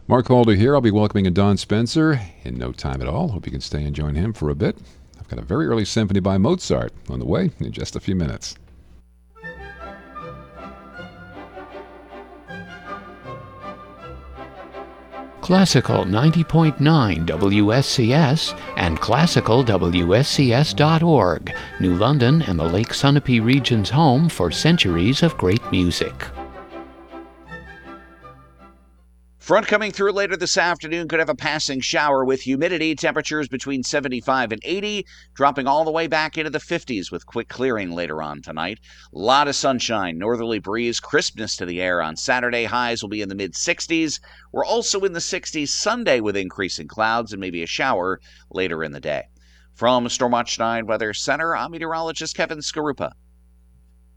Mark Halder here. I'll be welcoming in Don Spencer in no time at all. Hope you can stay and join him for a bit. I've got a very early symphony by Mozart on the way in just a few minutes. Classical 90.9 WSCS and classicalwscs.org, New London and the Lake Sunapee region's home for centuries of great music. Front coming through later this afternoon could have a passing shower with humidity. Temperatures between 75 and 80, dropping all the way back into the 50s with quick clearing later on tonight. A lot of sunshine, northerly breeze, crispness to the air on Saturday. Highs will be in the mid-60s. We're also in the 60s Sunday with increasing clouds and maybe a shower later in the day. From Stormwatch 9 Weather Center, I'm meteorologist Kevin Skarupa.